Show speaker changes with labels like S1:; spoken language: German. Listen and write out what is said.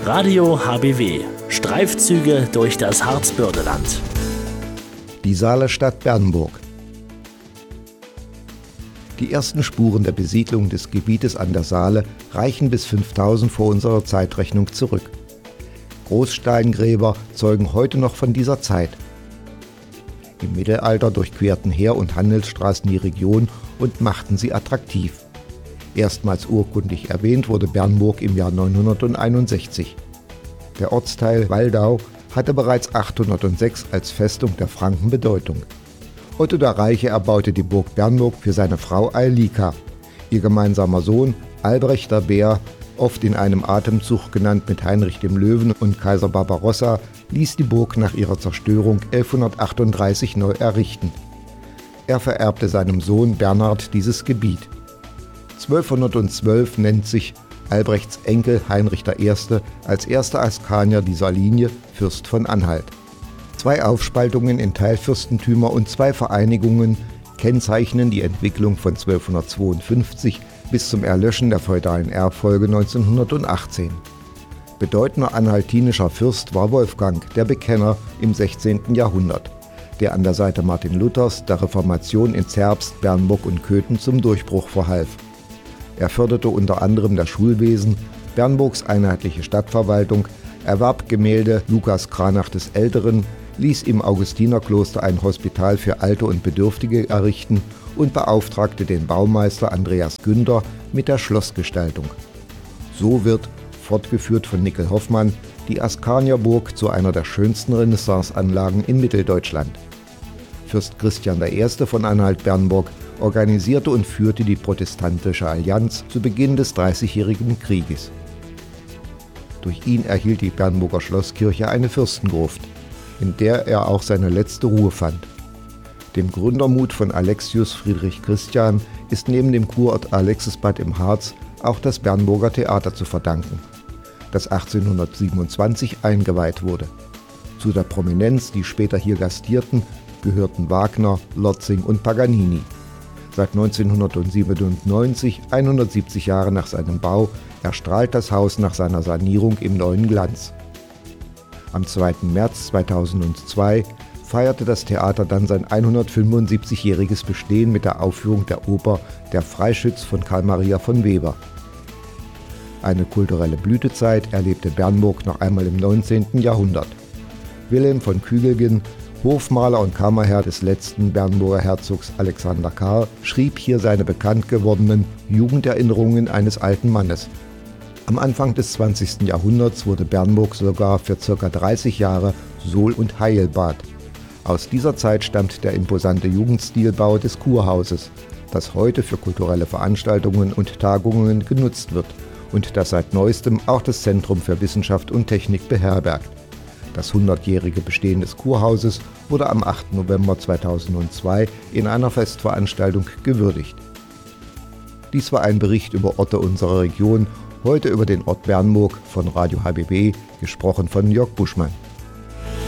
S1: Radio HBW. Streifzüge durch das Harzbördeland.
S2: Die Saalestadt Bernburg. Die ersten Spuren der Besiedlung des Gebietes an der Saale reichen bis 5000 vor unserer Zeitrechnung zurück. Großsteingräber zeugen heute noch von dieser Zeit. Im Mittelalter durchquerten Heer- und Handelsstraßen die Region und machten sie attraktiv. Erstmals urkundlich erwähnt wurde Bernburg im Jahr 961. Der Ortsteil Waldau hatte bereits 806 als Festung der Franken Bedeutung. Otto der Reiche erbaute die Burg Bernburg für seine Frau Eilika. Ihr gemeinsamer Sohn Albrecht der Bär, oft in einem Atemzug genannt mit Heinrich dem Löwen und Kaiser Barbarossa, ließ die Burg nach ihrer Zerstörung 1138 neu errichten. Er vererbte seinem Sohn Bernhard dieses Gebiet. 1212 nennt sich Albrechts Enkel Heinrich I. als erster Askanier dieser Linie Fürst von Anhalt. 2 Aufspaltungen in Teilfürstentümer und 2 Vereinigungen kennzeichnen die Entwicklung von 1252 bis zum Erlöschen der feudalen Erbfolge 1918. Bedeutender anhaltinischer Fürst war Wolfgang, der Bekenner, im 16. Jahrhundert, der an der Seite Martin Luthers der Reformation in Zerbst, Bernburg und Köthen zum Durchbruch verhalf. Er förderte unter anderem das Schulwesen, Bernburgs einheitliche Stadtverwaltung, erwarb Gemälde Lukas Cranach des Älteren, ließ im Augustinerkloster ein Hospital für Alte und Bedürftige errichten und beauftragte den Baumeister Andreas Günther mit der Schlossgestaltung. So wird, fortgeführt von Nickel Hoffmann, die Askanierburg zu einer der schönsten Renaissanceanlagen in Mitteldeutschland. Fürst Christian I. von Anhalt-Bernburg organisierte und führte die Protestantische Allianz zu Beginn des Dreißigjährigen Krieges. Durch ihn erhielt die Bernburger Schlosskirche eine Fürstengruft, in der er auch seine letzte Ruhe fand. Dem Gründermut von Alexius Friedrich Christian ist neben dem Kurort Alexisbad im Harz auch das Bernburger Theater zu verdanken, das 1827 eingeweiht wurde. Zu der Prominenz, die später hier gastierten, gehörten Wagner, Lotzing und Paganini. Seit 1997, 170 Jahre nach seinem Bau, erstrahlt das Haus nach seiner Sanierung im neuen Glanz. Am 2. März 2002 feierte das Theater dann sein 175-jähriges Bestehen mit der Aufführung der Oper Der Freischütz von Karl Maria von Weber. Eine kulturelle Blütezeit erlebte Bernburg noch einmal im 19. Jahrhundert. Wilhelm von Kügelgen, Hofmaler und Kammerherr des letzten Bernburger Herzogs Alexander Karl, schrieb hier seine bekannt gewordenen Jugenderinnerungen eines alten Mannes. Am Anfang des 20. Jahrhunderts wurde Bernburg sogar für ca. 30 Jahre Sohl- und Heilbad. Aus dieser Zeit stammt der imposante Jugendstilbau des Kurhauses, das heute für kulturelle Veranstaltungen und Tagungen genutzt wird und das seit neuestem auch das Zentrum für Wissenschaft und Technik beherbergt. Das 100-jährige Bestehen des Kurhauses wurde am 8. November 2002 in einer Festveranstaltung gewürdigt. Dies war ein Bericht über Orte unserer Region, heute über den Ort Bernburg von Radio HBW, gesprochen von Jörg Buschmann.